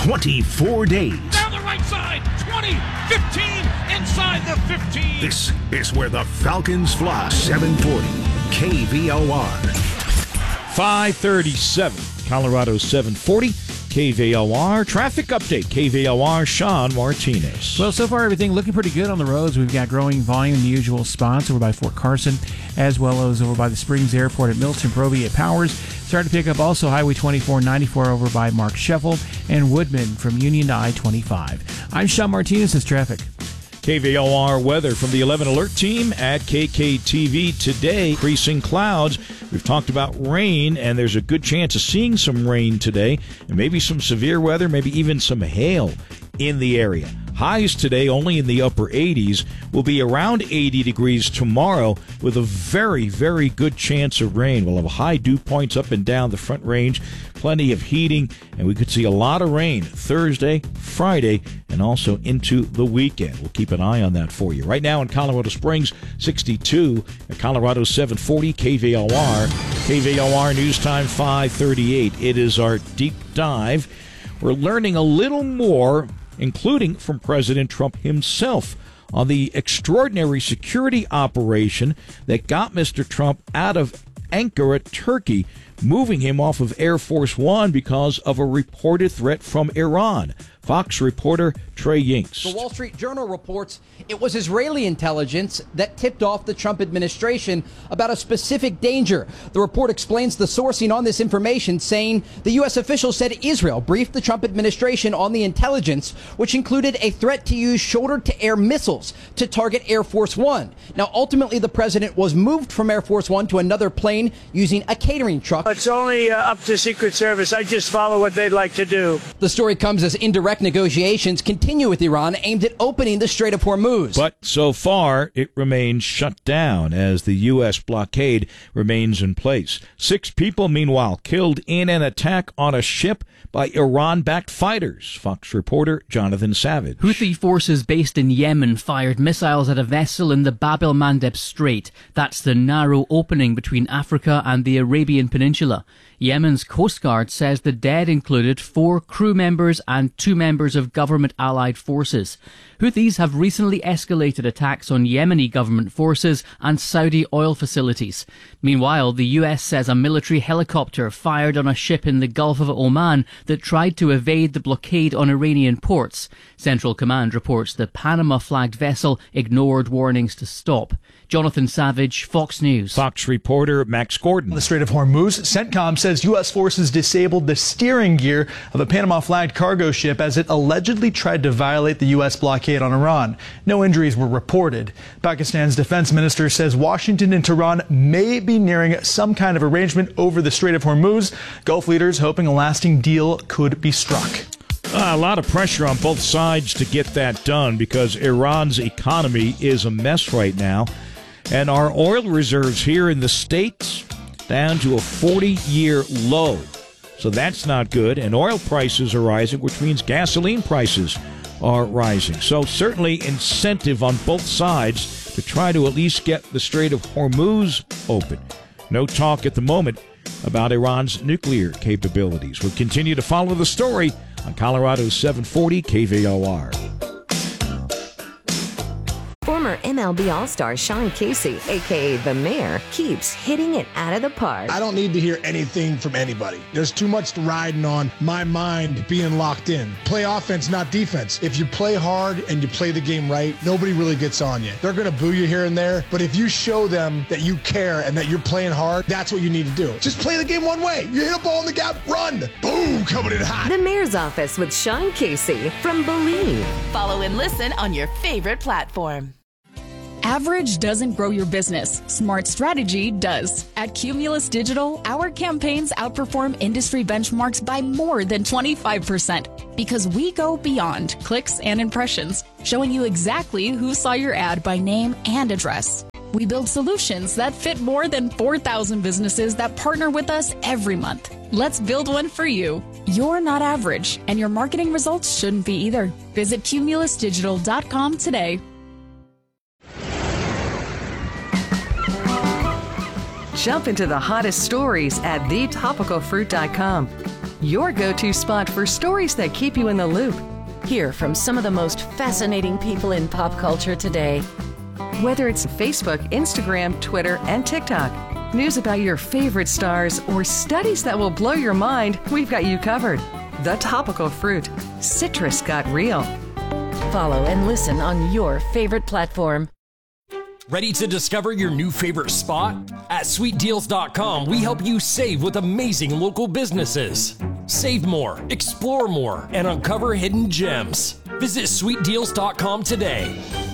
24 days. Down the right side, 20, 15, inside the 15. This is where the Falcons fly. 740 KVOR. 537, Colorado 740. KVOR traffic update. KVOR Sean Martinez. Well, so far everything looking pretty good on the roads. We've got growing volume in the usual spots over by Fort Carson, as well as over by the Springs Airport at Milton, Provia at Powers. Starting to pick up also Highway 24, 94 over by Mark Sheffel, and Woodman from Union to I-25. I'm Sean Martinez. This traffic. KVOR weather from the 11 Alert team at KKTV today. Increasing clouds. We've talked about rain, and there's a good chance of seeing some rain today, and maybe some severe weather, maybe even some hail in the area. Highs today only in the upper 80s. Will be around 80 degrees tomorrow with a very, very good chance of rain. We'll have high dew points up and down the Front Range, plenty of heating, and we could see a lot of rain Thursday, Friday, and also into the weekend. We'll keep an eye on that for you. Right now in Colorado Springs, 62 at Colorado 740 KVOR. KVOR News Time 538. It is our deep dive. We're learning a little more, including from President Trump himself, on the extraordinary security operation that got Mr. Trump out of Ankara, Turkey, moving him off of Air Force One because of a reported threat from Iran. Fox reporter Trey Yingst. The Wall Street Journal reports it was Israeli intelligence that tipped off the Trump administration about a specific danger. The report explains the sourcing on this information, saying the U.S. official said Israel briefed the Trump administration on the intelligence, which included a threat to use shoulder-to-air missiles to target Air Force One. Now, ultimately, the president was moved from Air Force One to another plane using a catering truck. It's only up to Secret Service. I just follow what they'd like to do. The story comes as indirect negotiations continue with Iran aimed at opening the Strait of Hormuz. But so far, it remains shut down as the U.S. blockade remains in place. 6 people, meanwhile, killed in an attack on a ship by Iran-backed fighters. Fox reporter Jonathan Savage. Houthi forces based in Yemen fired missiles at a vessel in the Bab el-Mandeb Strait. That's the narrow opening between Africa and the Arabian Peninsula. Yemen's Coast Guard says the dead included 4 crew members and 2 members of government-allied forces. Houthis have recently escalated attacks on Yemeni government forces and Saudi oil facilities. Meanwhile, the U.S. says a military helicopter fired on a ship in the Gulf of Oman that tried to evade the blockade on Iranian ports. Central Command reports the Panama-flagged vessel ignored warnings to stop. Jonathan Savage, Fox News. Fox reporter Max Gordon. The Strait of Hormuz, CENTCOM says U.S. forces disabled the steering gear of a Panama-flagged cargo ship as it allegedly tried to violate the U.S. blockade on Iran. No injuries were reported. Pakistan's defense minister says Washington and Tehran may be nearing some kind of arrangement over the Strait of Hormuz. Gulf leaders hoping a lasting deal could be struck. A lot of pressure on both sides to get that done because Iran's economy is a mess right now. And our oil reserves here in the States down to a 40-year low. So that's not good. And oil prices are rising, which means gasoline prices are rising. So certainly incentive on both sides to try to at least get the Strait of Hormuz open. No talk at the moment about Iran's nuclear capabilities. We'll continue to follow the story on Colorado 740 KVOR. Former MLB All-Star Sean Casey, a.k.a. The Mayor, keeps hitting it out of the park. I don't need to hear anything from anybody. There's too much riding on my mind being locked in. Play offense, not defense. If you play hard and you play the game right, nobody really gets on you. They're going to boo you here and there, but if you show them that you care and that you're playing hard, that's what you need to do. Just play the game one way. You hit a ball in the gap, run. Boom, coming in hot. The Mayor's Office with Sean Casey from Believe. Follow and listen on your favorite platform. Average doesn't grow your business. Smart strategy does. At Cumulus Digital, our campaigns outperform industry benchmarks by more than 25% because we go beyond clicks and impressions, showing you exactly who saw your ad by name and address. We build solutions that fit more than 4,000 businesses that partner with us every month. Let's build one for you. You're not average, and your marketing results shouldn't be either. Visit cumulusdigital.com today. Jump into the hottest stories at thetopicalfruit.com. your go-to spot for stories that keep you in the loop. Hear from some of the most fascinating people in pop culture today. Whether it's Facebook, Instagram, Twitter, and TikTok, news about your favorite stars, or studies that will blow your mind, we've got you covered. The Topical Fruit. Citrus got real. Follow and listen on your favorite platform. Ready to discover your new favorite spot? At sweetdeals.com, we help you save with amazing local businesses. Save more, explore more, and uncover hidden gems. Visit sweetdeals.com today.